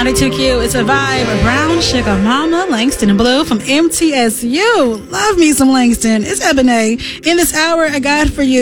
92Q. It's a vibe. Brown Sugar Mama, Langston Blue from MTSU. Love me some Langston. It's Ebony. In this hour, I got for you